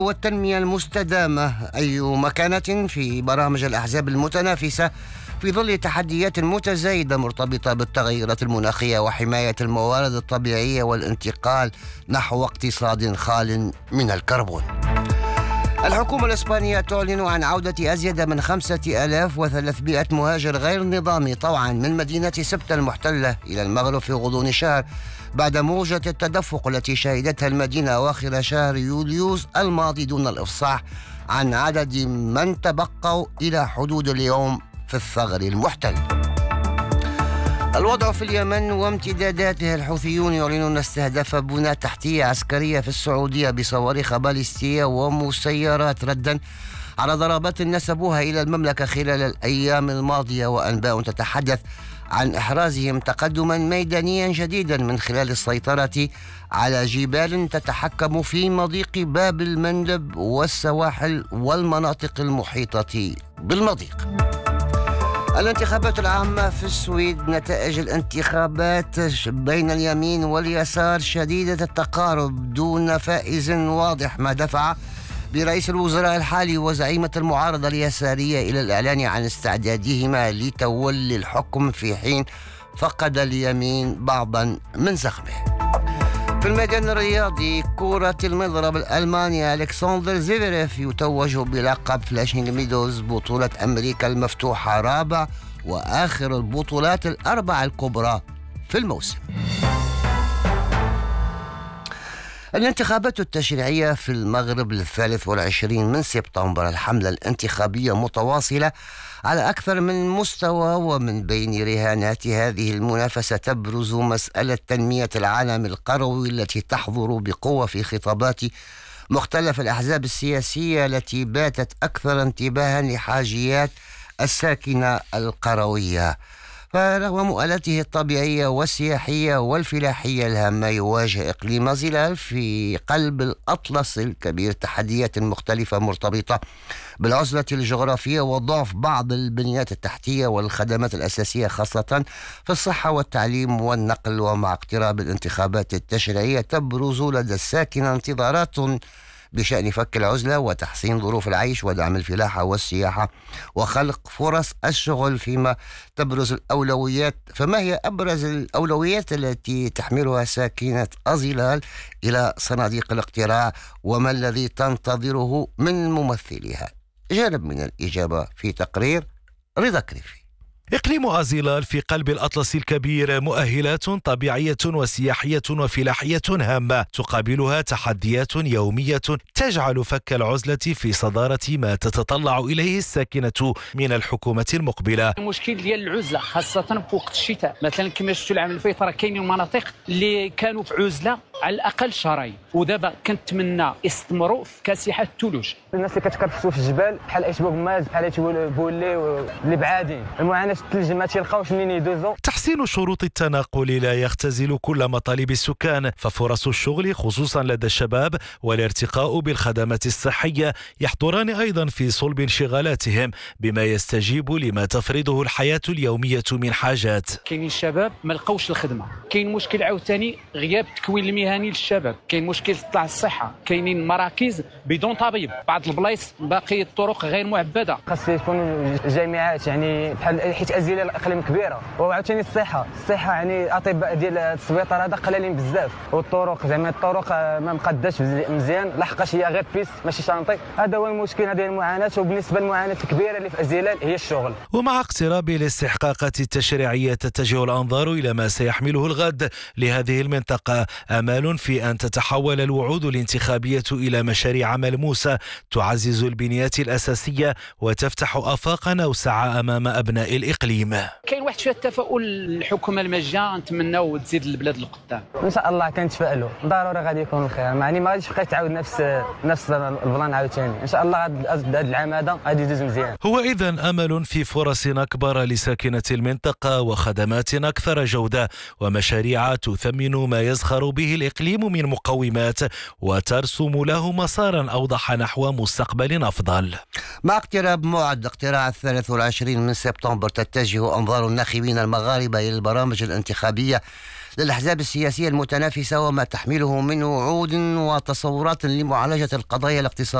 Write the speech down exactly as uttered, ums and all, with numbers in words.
والتنمية المستدامة أي مكانة في برامج الأحزاب المتنافسة في ظل تحديات متزايدة مرتبطة بالتغيرات المناخية وحماية الموارد الطبيعية والانتقال نحو اقتصاد خال من الكربون. الحكومة الإسبانية تعلن عن عودة أزيد من خمسة آلاف وثلاثمائة مهاجر غير نظامي طوعا من مدينة سبتة المحتلة إلى المغرب في غضون شهر بعد موجة التدفق التي شهدتها المدينة أواخر شهر يوليوز الماضي دون الإفصاح عن عدد من تبقوا إلى حدود اليوم في الثغر المحتل. الوضع في اليمن وامتداداته. الحوثيون يعلنون استهداف بنى تحتية عسكرية في السعودية بصواريخ باليستية ومسيرات ردا على ضربات نسبوها إلى المملكة خلال الأيام الماضية، وأنباء تتحدث عن إحرازهم تقدما ميدانيا جديدا من خلال السيطرة على جبال تتحكم في مضيق باب المندب والسواحل والمناطق المحيطة بالمضيق. الانتخابات العامة في السويد. نتائج الانتخابات بين اليمين واليسار شديدة التقارب دون فائز واضح، ما دفع برئيس الوزراء الحالي وزعيمة المعارضة اليسارية إلى الإعلان عن استعدادهما لتولي الحكم في حين فقد اليمين بعضا من زخمه. في الميدان الرياضي. كرة المضرب الألماني ألكسندر زيفيريف يتوج بلقب فلاشينغ ميدوز بطولة أمريكا المفتوحة رابع وآخر البطولات الأربع الكبرى في الموسم. الانتخابات التشريعية في المغرب للثالث والعشرين من سبتمبر. الحملة الانتخابية متواصلة على أكثر من مستوى، ومن بين رهانات هذه المنافسة تبرز مسألة تنمية العالم القروي التي تحضر بقوة في خطابات مختلف الأحزاب السياسية التي باتت أكثر انتباها لحاجيات الساكنة القروية. فرغم مؤلاته الطبيعية والسياحية والفلاحية الهامة، يواجه إقليم زلال في قلب الأطلس الكبير تحديات مختلفة مرتبطة بالعزلة الجغرافية وضعف بعض البنيات التحتية والخدمات الأساسية خاصة في الصحة والتعليم والنقل. ومع اقتراب الانتخابات التشريعية تبرز لدى الساكنة انتظارات بشأن فك العزلة وتحسين ظروف العيش ودعم الفلاحة والسياحة وخلق فرص الشغل. فيما تبرز الأولويات فما هي أبرز الأولويات التي تحملها ساكنة أزلال إلى صناديق الاقتراع، وما الذي تنتظره من ممثلها؟ جانب من الإجابة في تقرير رضا كريفي. إقليم أزلال في قلب الأطلس الكبير مؤهلات طبيعية وسياحية وفلاحية هامة تقابلها تحديات يومية تجعل فك العزلة في صدارة ما تتطلع إليه الساكنة من الحكومة المقبلة. المشكل ديال العزلة خاصة في وقت الشتاء، مثلا كما شفتوا العام الفايت راه كاينين مناطق اللي كانوا في عزلة على الأقل شهرين، ودابا كنتمنى يستمروا في كاسحة الثلوج. الناس اللي كتكرفسوا في الجبال بحال اشباب ماز بحال بولي اللي بعادين المعاناة الثلج ما تيلقاوش منين يدوزوا. تحسين شروط التنقل لا يختزل كل مطالب السكان، ففرص الشغل خصوصا لدى الشباب والارتقاء بالخدمات الصحية يحضران أيضا في صلب انشغالاتهم بما يستجيب لما تفرضه الحياة اليومية من حاجات. كاينين الشباب ما لقاوش الخدمة، كاين مشكل عاوتاني غياب التكوين المهني للشباب، كاين مشكل تاع الصحة، كاينين مراكز بدون طبيب، بعض البلايص باقي الطرق غير معبدة. خاص يكونوا جامعات يعني بحال حيت أزيلال الاقليم كبيره، وعاوتاني الصحه الصحه يعني الاطباء ديال السبيطار هذا قلالين بزاف، والطرق زعما الطرق ما مقداش مزيان، لحقاش هي غير بيس ماشي شانطي. هذا هو المشكل، هذه المعاناه. وبالنسبه للمعاناه الكبيره اللي في أزيلال هي الشغل. ومع اقتراب الاستحقاقات التشريعيه تتجه الانظار الى ما سيحمله الغد لهذه المنطقه، امال في ان تتحول الوعود الانتخابيه الى مشاريع ملموسه تعزز البنيات الاساسيه وتفتح افاقا اوسع امام ابناء الاقليم. كاين واحد شويه التفاؤل. الحكومه المجيه نتمناو تزيد البلاد للقدام ان شاء الله. كنتفائلوا ضروري غادي يكون الخير، يعني ما غاديش يبقى يتعاود نفس نفس البلان عاوتاني. ان شاء الله هذا العام هذا غادي يدوز مزيان. هو اذن امل في فرص اكبر لساكنه المنطقه وخدمات اكثر جوده ومشاريع تثمن ما يزخر به الاقليم من مقومات وترسم له مسارا اوضح نحو مستقبل افضل. مع اقتراب موعد اقتراع الثالث والعشرين من سبتمبر تتجه أنظار الناخبين المغاربة إلى البرامج الانتخابية للأحزاب السياسية المتنافسة وما تحمله من وعود وتصورات لمعالجة القضايا الاقتصادية